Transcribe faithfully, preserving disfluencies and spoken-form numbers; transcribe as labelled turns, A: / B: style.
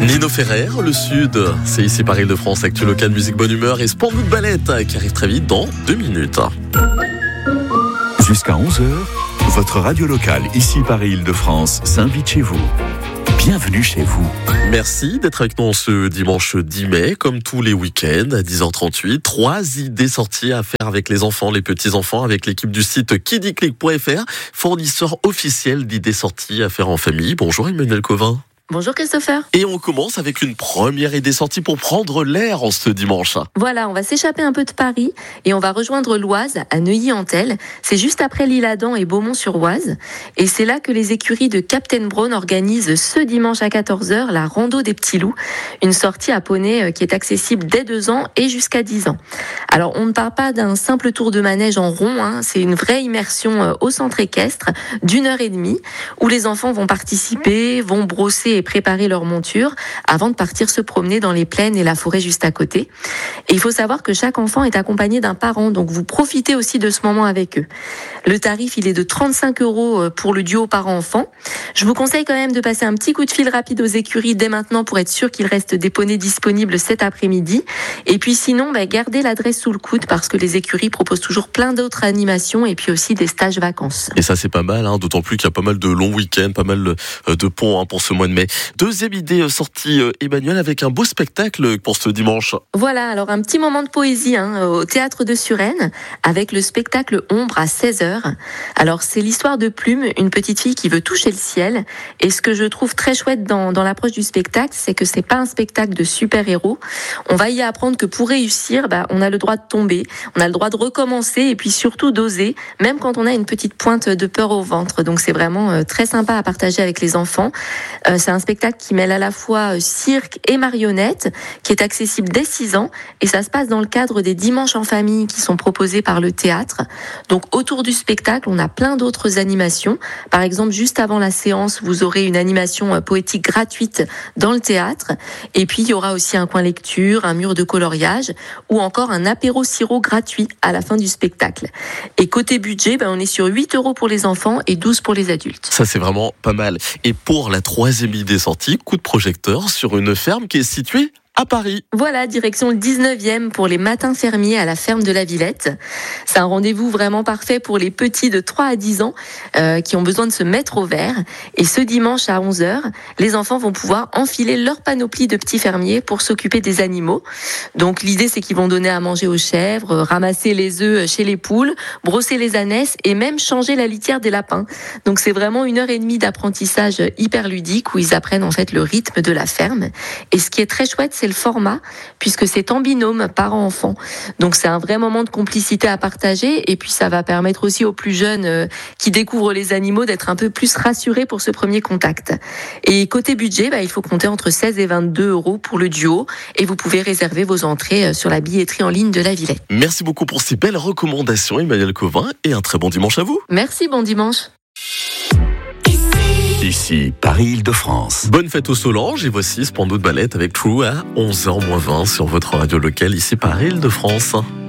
A: Nino Ferrer, le Sud, c'est ici par Île-de-France, actu local, musique, bonne humeur et Sport Bout Ballette qui arrive très vite dans deux minutes.
B: Jusqu'à onze heures, votre radio locale ici par Île-de-France s'invite chez vous. Bienvenue chez vous.
A: Merci d'être avec nous ce dimanche dix mai, comme tous les week-ends à dix heures trente-huit. Trois idées sorties à faire avec les enfants, les petits-enfants, avec l'équipe du site kidiclick point f r, fournisseur officiel d'idées sorties à faire en famille. Bonjour Emmanuel Covin.
C: Bonjour Christopher.
A: Et on commence avec une première idée sortie pour prendre l'air en ce dimanche.
C: Voilà, on va s'échapper un peu de Paris et on va rejoindre l'Oise à Neuilly-en-Thelle. C'est juste après l'Isle-Adam et Beaumont-sur-Oise. Et c'est là que les écuries de Captain Brown organisent ce dimanche à quatorze heures la rando des petits loups. Une sortie à poney qui est accessible dès deux ans et jusqu'à dix ans. Alors on ne parle pas d'un simple tour de manège en rond, hein. C'est une vraie immersion au centre équestre d'une heure et demie où les enfants vont participer, vont brosser et préparer leur monture avant de partir se promener dans les plaines et la forêt juste à côté. Et il faut savoir que chaque enfant est accompagné d'un parent, donc vous profitez aussi de ce moment avec eux. Le tarif, il est de trente-cinq euros pour le duo parent-enfant. Je vous conseille quand même de passer un petit coup de fil rapide aux écuries dès maintenant pour être sûr qu'il reste des poneys disponibles cet après-midi. Et puis sinon, bah, gardez l'adresse sous le coude parce que les écuries proposent toujours plein d'autres animations et puis aussi des stages vacances.
A: Et ça, c'est pas mal, hein, d'autant plus qu'il y a pas mal de longs week-ends, pas mal de ponts hein, pour ce mois de mai. Deuxième idée sortie, Emmanuel, avec un beau spectacle pour ce dimanche.
C: Voilà, alors un petit moment de poésie hein, au Théâtre de Suresnes avec le spectacle Ombre à seize heures. Alors c'est l'histoire de Plume, une petite fille qui veut toucher le ciel. Et ce que je trouve très chouette dans, dans l'approche du spectacle, c'est que c'est pas un spectacle de super-héros. On va y apprendre que pour réussir, bah, on a le droit de tomber, on a le droit de recommencer et puis surtout d'oser, même quand on a une petite pointe de peur au ventre. Donc c'est vraiment euh, très sympa à partager avec les enfants. Euh, c'est un spectacle qui mêle à la fois cirque et marionnette, qui est accessible dès six ans, et ça se passe dans le cadre des dimanches en famille qui sont proposés par le théâtre. Donc autour du spectacle, on a plein d'autres animations. Par exemple, juste avant la séance, vous aurez une animation poétique gratuite dans le théâtre, et puis il y aura aussi un coin lecture, un mur de coloriage, ou encore un apéro sirop gratuit à la fin du spectacle. Et côté budget, ben on est sur huit euros pour les enfants et douze pour les adultes.
A: Ça, c'est vraiment pas mal. Et pour la troisième idée sortie, coup de projecteur sur une ferme qui est située à Paris.
C: Voilà, direction le dix-neuvième pour les matins fermiers à la ferme de la Villette. C'est un rendez-vous vraiment parfait pour les petits de trois à dix ans euh, qui ont besoin de se mettre au vert. Et ce dimanche à onze heures, les enfants vont pouvoir enfiler leur panoplie de petits fermiers pour s'occuper des animaux. Donc l'idée, c'est qu'ils vont donner à manger aux chèvres, ramasser les œufs chez les poules, brosser les ânesses et même changer la litière des lapins. Donc c'est vraiment une heure et demie d'apprentissage hyper ludique où ils apprennent en fait le rythme de la ferme. Et ce qui est très chouette, c'est le format, puisque c'est en binôme, parents-enfants. Donc c'est un vrai moment de complicité à partager, et puis ça va permettre aussi aux plus jeunes euh, qui découvrent les animaux d'être un peu plus rassurés pour ce premier contact. Et côté budget, bah, il faut compter entre seize et vingt-deux euros pour le duo, et vous pouvez réserver vos entrées sur la billetterie en ligne de la Villette.
A: Merci beaucoup pour ces belles recommandations, Emmanuel Covin, et un très bon dimanche à vous.
C: Merci, bon dimanche.
B: Ici, Paris-Île-de-France.
A: Bonne fête aux Solanges et voici Sport Bout Ballette avec True à onze heures moins vingt sur votre radio locale ici par Île-de-France.